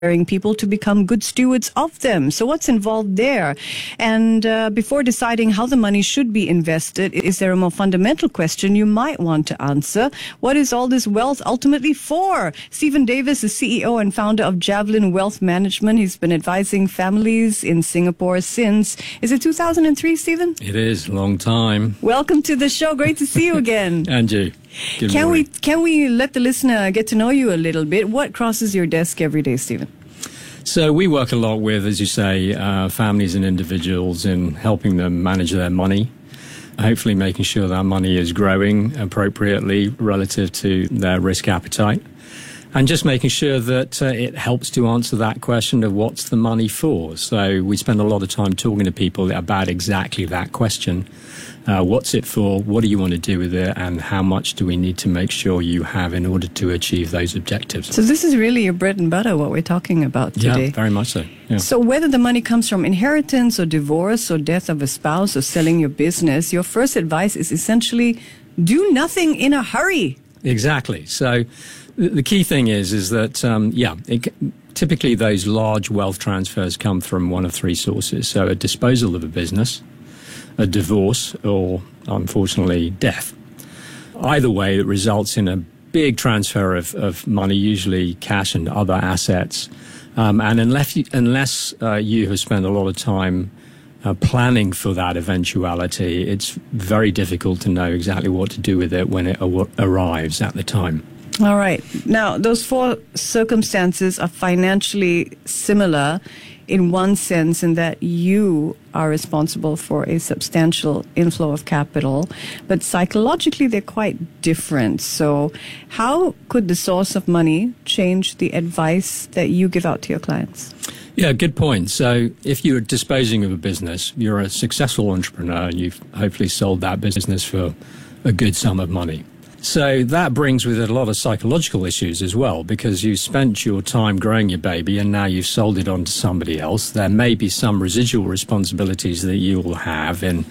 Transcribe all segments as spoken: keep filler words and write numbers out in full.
people to become good stewards of them. So what's involved there? And uh, before deciding how the money should be invested, is there a more fundamental question you might want to answer? What is all this wealth ultimately for? Stephen Davis is C E O and founder of Javelin Wealth Management. He's been advising families in Singapore since, is it two thousand three, Stephen? It is, a long time. Welcome to the show. Great to see you again. And you. Good can morning. we can we let the listener get to know you a little bit? What crosses your desk every day, Stephen? So we work a lot with, as you say, uh, families and individuals in helping them manage their money, hopefully making sure that money is growing appropriately relative to their risk appetite, and just making sure that uh, it helps to answer that question of what's the money for. So we spend a lot of time talking to people about exactly that question. Uh, what's it for? What do you want to do with it? And how much do we need to make sure you have in order to achieve those objectives? So this is really your bread and butter, what we're talking about today. Yeah, very much so. Yeah. So whether the money comes from inheritance or divorce or death of a spouse or selling your business, your first advice is essentially do nothing in a hurry. Exactly. So th- the key thing is, is that, um, yeah, it, typically those large wealth transfers come from one of three sources. So a disposal of a business, a divorce, or unfortunately death. Either way, it results in a big transfer of, of money, usually cash and other assets. Um, and unless you, unless uh, you have spent a lot of time uh, planning for that eventuality, it's very difficult to know exactly what to do with it when it ar- arrives at the time. All right. Now, those four circumstances are financially similar in one sense, in that you are responsible for a substantial inflow of capital, but psychologically they're quite different. So how could the source of money change the advice that you give out to your clients? Yeah, good point. So if you're disposing of a business, you're a successful entrepreneur and you've hopefully sold that business for a good sum of money. So that brings with it a lot of psychological issues as well, because you spent your time growing your baby and now you've sold it on to somebody else. There may be some residual responsibilities that you will have in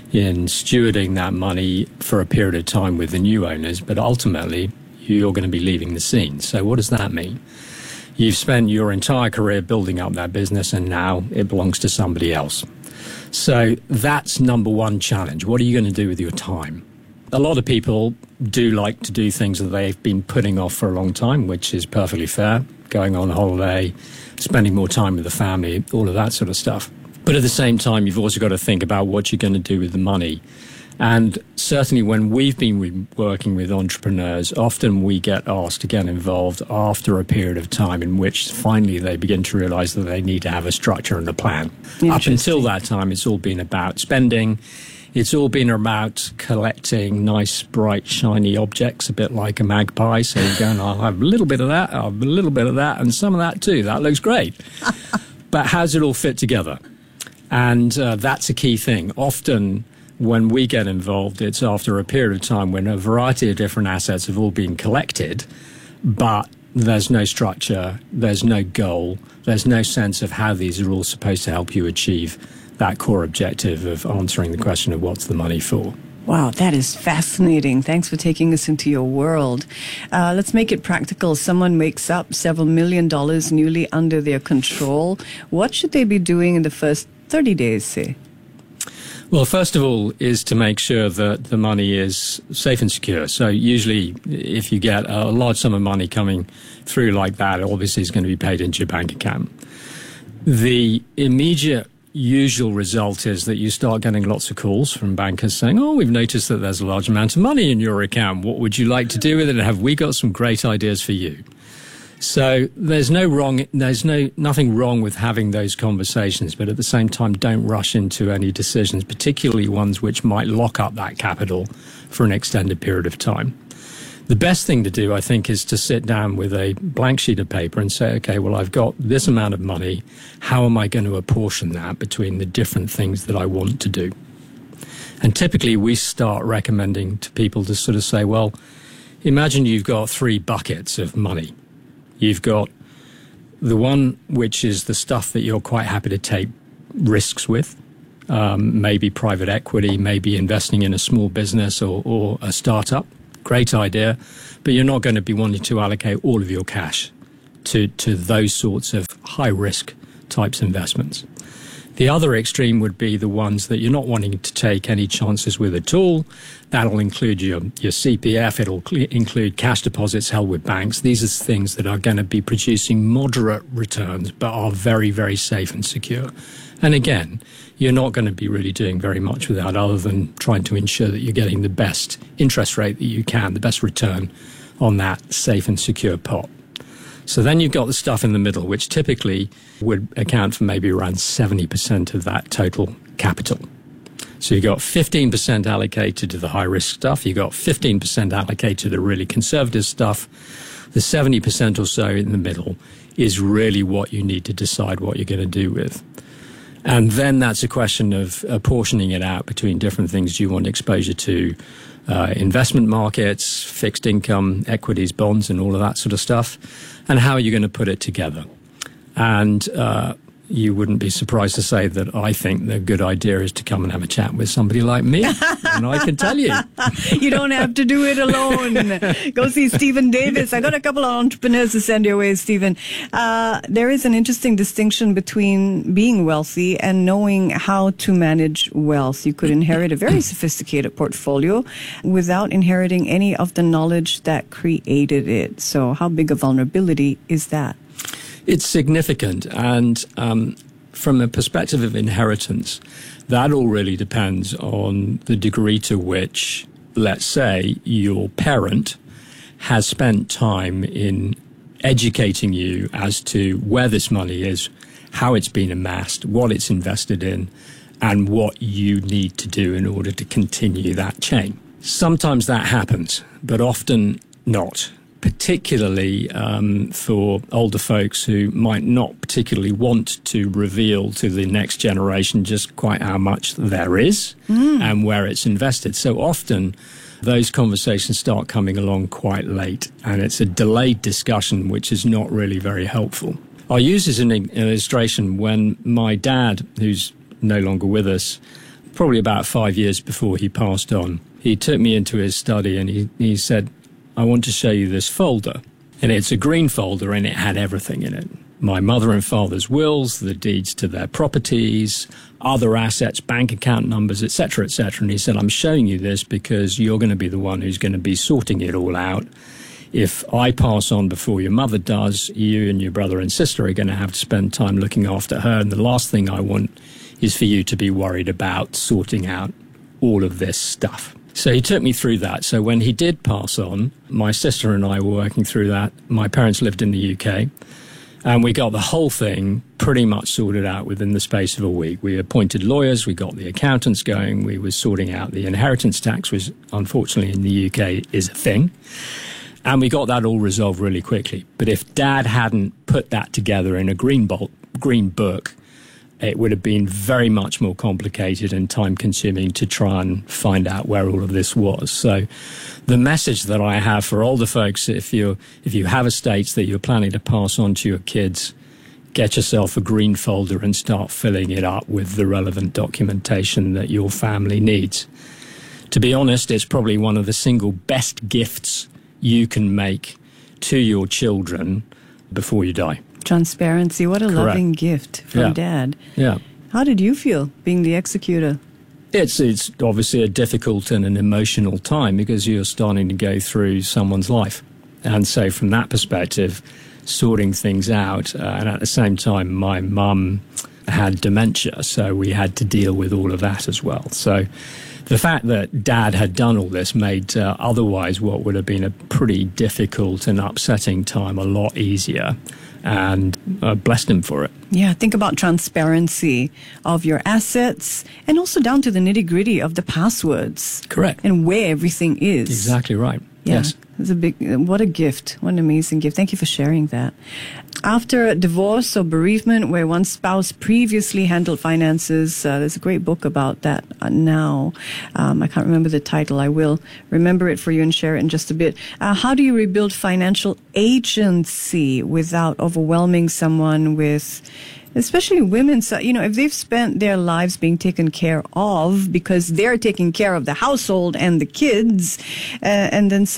in stewarding that money for a period of time with the new owners, but ultimately you're going to be leaving the scene. So what does that mean? You've spent your entire career building up that business and now it belongs to somebody else. So that's number one challenge. What are you going to do with your time? A lot of people do like to do things that they've been putting off for a long time, which is perfectly fair. Going on holiday, spending more time with the family, all of that sort of stuff. But at the same time, you've also got to think about what you're going to do with the money. And certainly when we've been re- working with entrepreneurs, often we get asked to get involved after a period of time in which finally they begin to realize that they need to have a structure and a plan. Up until that time, it's all been about spending. It's all been about collecting nice, bright, shiny objects, a bit like a magpie. So you're going, I'll have a little bit of that, I'll have a little bit of that, and some of that too. That looks great. But how does it all fit together? And uh, that's a key thing. Often when we get involved, it's after a period of time when a variety of different assets have all been collected, but there's no structure, there's no goal, there's no sense of how these are all supposed to help you achieve that core objective of answering the question of what's the money for. Wow, that is fascinating. Thanks for taking us into your world. Uh, let's make it practical. Someone makes up several million dollars newly under their control. What should they be doing in the first thirty days, say? Well, first of all is to make sure that the money is safe and secure. So usually if you get a large sum of money coming through like that, obviously it's going to be paid into your bank account. The immediate usual result is that you start getting lots of calls from bankers saying, oh, we've noticed that there's a large amount of money in your account. What would you like to do with it? And have we got some great ideas for you? So there's no wrong, there's no nothing wrong with having those conversations, but at the same time, don't rush into any decisions, particularly ones which might lock up that capital for an extended period of time. The best thing to do, I think, is to sit down with a blank sheet of paper and say, okay, well, I've got this amount of money. How am I going to apportion that between the different things that I want to do? And typically we start recommending to people to sort of say, well, imagine you've got three buckets of money. You've got the one which is the stuff that you're quite happy to take risks with, um, maybe private equity, maybe investing in a small business or, or a startup. Great idea, but you're not going to be wanting to allocate all of your cash to, to those sorts of high-risk types investments. The other extreme would be the ones that you're not wanting to take any chances with at all. That'll include your, your C P F. It'll cl- include cash deposits held with banks. These are things that are going to be producing moderate returns, but are very, very safe and secure. And again, you're not going to be really doing very much with that other than trying to ensure that you're getting the best interest rate that you can, the best return on that safe and secure pot. So then you've got the stuff in the middle, which typically would account for maybe around seventy percent of that total capital. So you've got fifteen percent allocated to the high-risk stuff. You've got fifteen percent allocated to the really conservative stuff. The seventy percent or so in the middle is really what you need to decide what you're going to do with. And then that's a question of apportioning it out between different things you want exposure to, uh, investment markets, fixed income, equities, bonds, and all of that sort of stuff, and how are you going to put it together. And uh, you wouldn't be surprised to say that I think the good idea is to come and have a chat with somebody like me, and I can tell you. You don't have to do it alone. Go see Stephen Davis. I got a couple of entrepreneurs to send your way, Stephen. Uh, there is an interesting distinction between being wealthy and knowing how to manage wealth. You could inherit a very sophisticated portfolio without inheriting any of the knowledge that created it. So how big a vulnerability is that? It's significant, and um, from a perspective of inheritance, that all really depends on the degree to which, let's say, your parent has spent time in educating you as to where this money is, how it's been amassed, what it's invested in, and what you need to do in order to continue that chain. Sometimes that happens, but often not. Particularly um, for older folks who might not particularly want to reveal to the next generation just quite how much there is mm. and where it's invested. So often those conversations start coming along quite late, and it's a delayed discussion which is not really very helpful. I'll use this as an illustration. When my dad, who's no longer with us, probably about five years before he passed on, he took me into his study and he, he said, I want to show you this folder. And it's a green folder, and it had everything in it. My mother and father's wills, the deeds to their properties, other assets, bank account numbers, et cetera, et cetera. And he said, I'm showing you this because you're going to be the one who's going to be sorting it all out. If I pass on before your mother does, you and your brother and sister are going to have to spend time looking after her. And the last thing I want is for you to be worried about sorting out all of this stuff. So he took me through that. So when he did pass on, my sister and I were working through that. My parents lived in the U K, and we got the whole thing pretty much sorted out within the space of a week. We appointed lawyers, we got the accountants going, we were sorting out the inheritance tax, which unfortunately in the U K is a thing. And we got that all resolved really quickly. But if Dad hadn't put that together in a green, bolt, green book, it would have been very much more complicated and time-consuming to try and find out where all of this was. So the message that I have for older folks, if you if you have estates that you're planning to pass on to your kids, get yourself a green folder and start filling it up with the relevant documentation that your family needs. To be honest, it's probably one of the single best gifts you can make to your children before you die. Transparency. What a Correct. Loving gift from yeah. Dad. Yeah. How did you feel being the executor? It's it's obviously a difficult and an emotional time because you're starting to go through someone's life. And so from that perspective, sorting things out. Uh, and at the same time, my mum had dementia, so we had to deal with all of that as well. So the fact that Dad had done all this made uh, otherwise what would have been a pretty difficult and upsetting time a lot easier. And uh, blessed him for it. Yeah, think about transparency of your assets and also down to the nitty-gritty of the passwords. Correct. And where everything is. Exactly right. Yeah, yes. It's a big, what a gift. What an amazing gift. Thank you for sharing that. After divorce or bereavement where one spouse previously handled finances, uh, there's a great book about that uh, now. Um, I can't remember the title. I will remember it for you and share it in just a bit. Uh, how do you rebuild financial agency without overwhelming someone with, especially women, so, you know, if they've spent their lives being taken care of because they're taking care of the household and the kids, uh, and then suddenly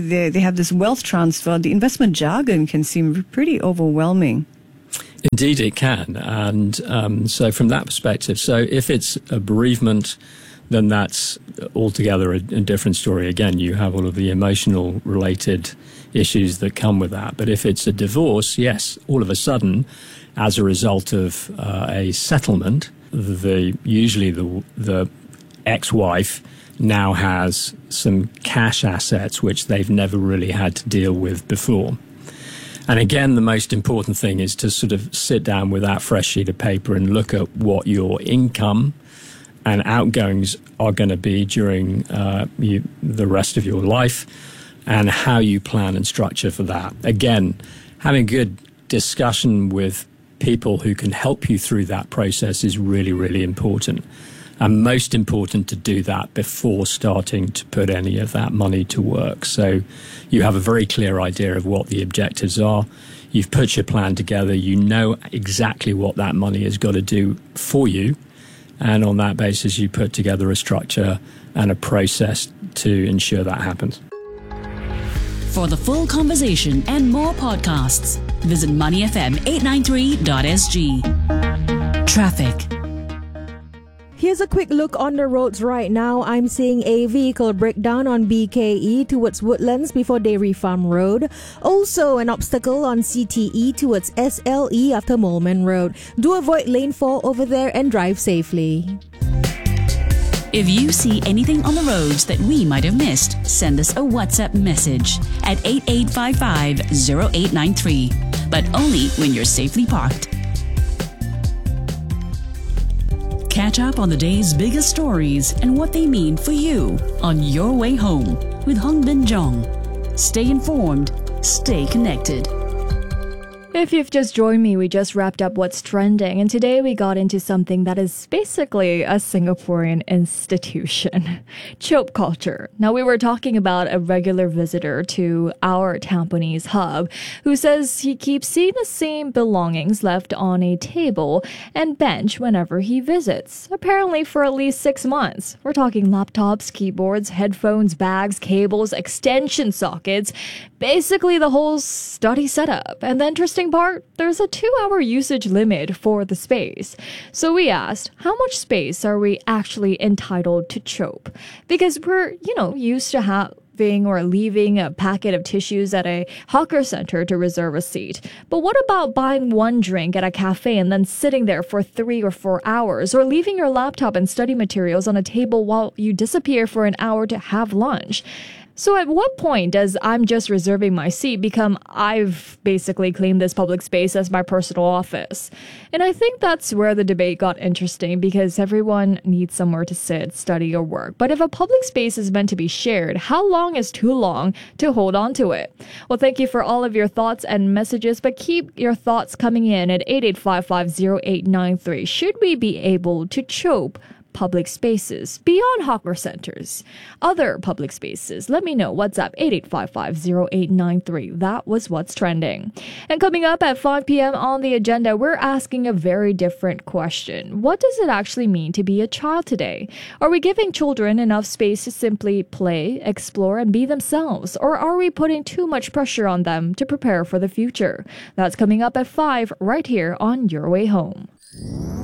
they, they have this wealth transfer, the investment jargon can seem pretty overwhelming. Indeed, it can. And um, so from that perspective, so if it's a bereavement, then that's altogether a, a different story. Again, you have all of the emotional related issues that come with that. But if it's a divorce, yes, all of a sudden, as a result of uh, a settlement, the usually the the ex-wife now has some cash assets which they've never really had to deal with before. And again, the most important thing is to sort of sit down with that fresh sheet of paper and look at what your income and outgoings are going to be during uh, you, the rest of your life, and how you plan and structure for that. Again, having a good discussion with people who can help you through that process is really, really important. And most important to do that before starting to put any of that money to work. So you have a very clear idea of what the objectives are. You've put your plan together. You know exactly what that money has got to do for you. And on that basis, you put together a structure and a process to ensure that happens. For the full conversation and more podcasts, visit money f m eight nine three dot s g. Traffic. Here's a quick look on the roads right now. I'm seeing a vehicle breakdown on B K E towards Woodlands before Dairy Farm Road. Also, an obstacle on C T E towards S L E after Molman Road. Do avoid lane four over there and drive safely. If you see anything on the roads that we might have missed, send us a WhatsApp message at eight eight five five zero eight nine three, but only when you're safely parked. Catch up on the day's biggest stories and what they mean for you on Your Way Home with Hong Bin Jong. Stay informed, stay connected. If you've just joined me, we just wrapped up What's Trending, and today we got into something that is basically a Singaporean institution, chope culture. Now, we were talking about a regular visitor to our Tampines hub who says he keeps seeing the same belongings left on a table and bench whenever he visits, apparently for at least six months. We're talking laptops, keyboards, headphones, bags, cables, extension sockets, basically the whole study setup. And the interesting part, there's a two-hour usage limit for the space. So we asked, how much space are we actually entitled to chope? Because we're, you know, used to having or leaving a packet of tissues at a hawker center to reserve a seat. But what about buying one drink at a cafe and then sitting there for three or four hours, or leaving your laptop and study materials on a table while you disappear for an hour to have lunch? So at what point does I'm just reserving my seat become I've basically claimed this public space as my personal office? And I think that's where the debate got interesting, because everyone needs somewhere to sit, study, or work. But if a public space is meant to be shared, how long is too long to hold on to it? Well, thank you for all of your thoughts and messages, but keep your thoughts coming in at eight eight five five zero eight nine three. Should we be able to chope public spaces beyond hawker centers, other public spaces? Let me know. WhatsApp eight eight five five zero eight nine three. That was What's Trending. And coming up at five p.m. on the agenda, we're asking a very different question. What does it actually mean to be a child today? Are we giving children enough space to simply play, explore, and be themselves? Or are we putting too much pressure on them to prepare for the future? That's coming up at five right here on Your Way Home.